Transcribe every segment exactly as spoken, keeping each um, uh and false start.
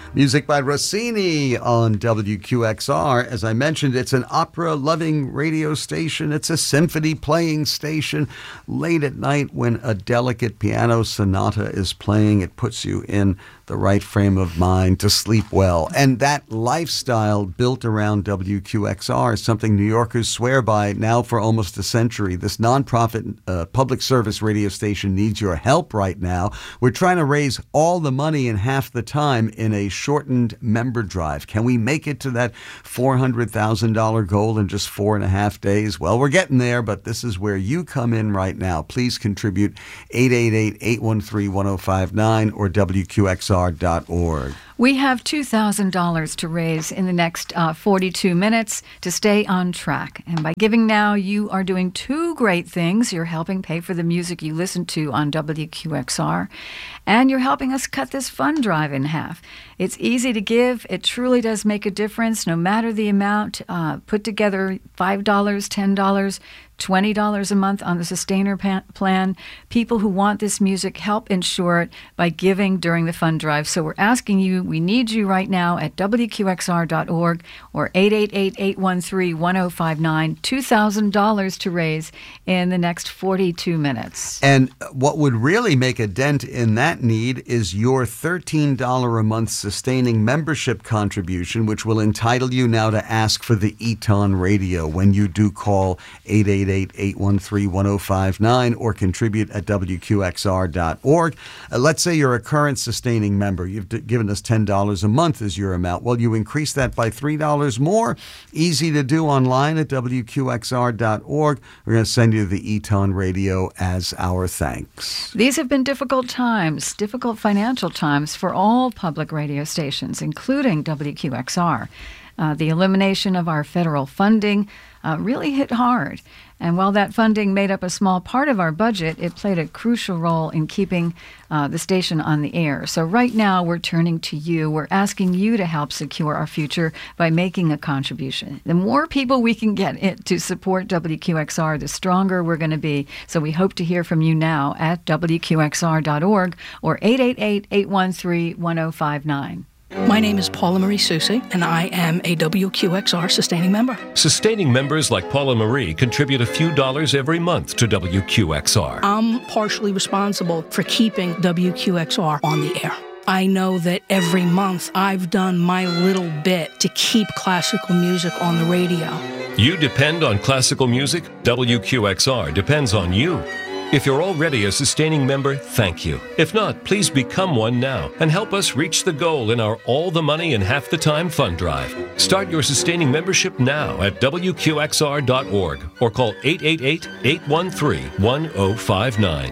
Music by Rossini on W Q X R. As I mentioned, it's an opera-loving radio station. It's a symphony-playing station. Late at night when a delicate piano sonata is playing, it puts you in the right frame of mind to sleep well. And that lifestyle built around W Q X R is something New Yorkers swear by now for almost a century. This nonprofit uh, public service radio station needs your help right now. We're trying to raise all the money in half the time in a shortened member drive. Can we make it to that four hundred thousand dollars goal in just four and a half days? Well, we're getting there, but this is where you come in right now. Please contribute eight eight eight, eight one three, one oh five nine or W Q X R dot org. We have two thousand dollars to raise in the next uh, forty-two minutes to stay on track. And by giving now, you are doing two great things. You're helping pay for the music you listen to on W Q X R, and you're helping us cut this fund drive in half. It's easy to give. It truly does make a difference, no matter the amount. Uh, put together five dollars, ten dollars, twenty dollars a month on the Sustainer plan. People who want this music help ensure it by giving during the fund drive. So we're asking you, we need you right now at W Q X R dot org or eight eight eight, eight one three, one oh five nine. two thousand dollars to raise in the next forty-two minutes. And what would really make a dent in that need is your thirteen dollars a month sustaining membership contribution, which will entitle you now to ask for the Eton Radio when you do call eight eight eight, eight one three, one oh five nine or contribute at W Q X R dot org. Uh, let's say you're a current sustaining member. You've d- given us ten dollars a month as your amount. Well, you increase that by three dollars more. Easy to do online at W Q X R dot org. We're going to send you the Eton Radio as our thanks. These have been difficult times, difficult financial times for all public radio stations, including W Q X R. Uh, the elimination of our federal funding uh, really hit hard. And while that funding made up a small part of our budget, it played a crucial role in keeping uh, the station on the air. So right now, we're turning to you. We're asking you to help secure our future by making a contribution. The more people we can get it to support W Q X R, the stronger we're going to be. So we hope to hear from you now at W Q X R dot org or eight eight eight, eight one three, one oh five nine. My name is Paula Marie Susi, and I am a W Q X R sustaining member. Sustaining members like Paula Marie contribute a few dollars every month to W Q X R. I'm partially responsible for keeping W Q X R on the air. I know that every month I've done my little bit to keep classical music on the radio. You depend on classical music? W Q X R depends on you. If you're already a sustaining member, thank you. If not, please become one now and help us reach the goal in our All the Money in Half the Time fund drive. Start your sustaining membership now at W Q X R dot org or call eight eight eight, eight one three, one oh five nine.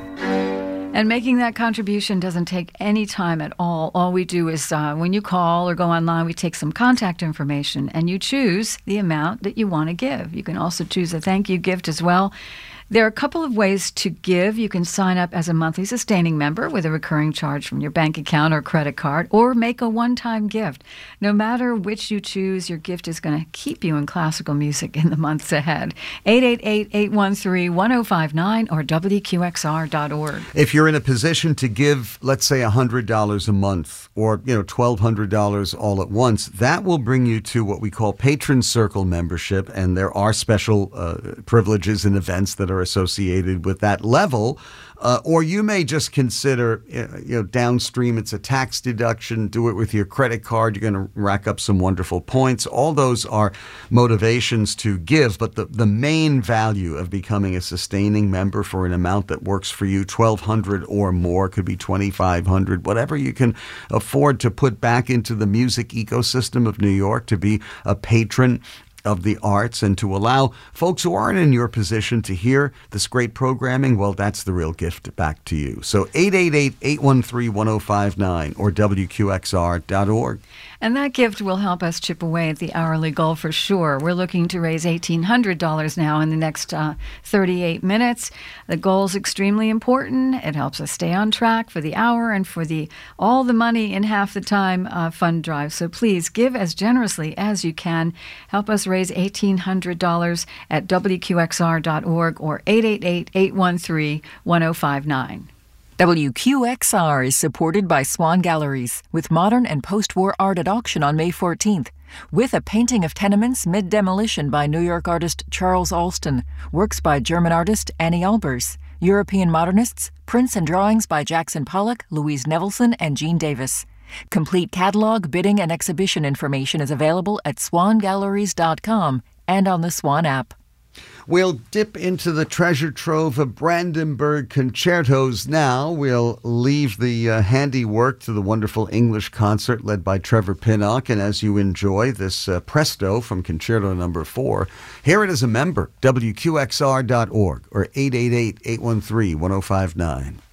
And making that contribution doesn't take any time at all. All we do is uh, when you call or go online, we take some contact information and you choose the amount that you want to give. You can also choose a thank you gift as well. There are a couple of ways to give. You can sign up as a monthly sustaining member with a recurring charge from your bank account or credit card, or make a one-time gift. No matter which you choose, your gift is going to keep you in classical music in the months ahead. eight eight eight, eight one three, one oh five nine or W Q X R dot org. If you're in a position to give, let's say, one hundred dollars a month or, you know, twelve hundred dollars all at once, that will bring you to what we call Patron Circle membership, and there are special uh, privileges and events that are associated with that level. Uh, or you may just consider, you know, downstream, it's a tax deduction, do it with your credit card, you're going to rack up some wonderful points. All those are motivations to give, but the, the main value of becoming a sustaining member for an amount that works for you, twelve hundred dollars or more, could be twenty-five hundred dollars, whatever you can afford to put back into the music ecosystem of New York, to be a patron of the arts and to allow folks who aren't in your position to hear this great programming, well, that's the real gift back to you. So eight eight eight, eight one three, one oh five nine or W Q X R dot org. And that gift will help us chip away at the hourly goal for sure. We're looking to raise eighteen hundred dollars now in the next uh, thirty-eight minutes. The goal is extremely important. It helps us stay on track for the hour and for the all the money in half the time uh, fund drive. So please give as generously as you can. Help us raise eighteen hundred dollars at W Q X R dot org or eight eight eight, eight one three, one oh five nine. W Q X R is supported by Swan Galleries, with modern and post-war art at auction on May fourteenth, with a painting of tenements mid-demolition by New York artist Charles Alston, works by German artist Annie Albers, European modernists, prints and drawings by Jackson Pollock, Louise Nevelson, and Jean Davis. Complete catalog, bidding, and exhibition information is available at swan galleries dot com and on the Swan app. We'll dip into the treasure trove of Brandenburg concertos now. We'll leave the uh, handiwork to the wonderful English concert led by Trevor Pinnock. And as you enjoy this uh, presto from Concerto Number Four, hear it as a member, W Q X R dot org or eight eight eight, eight one three, one oh five nine.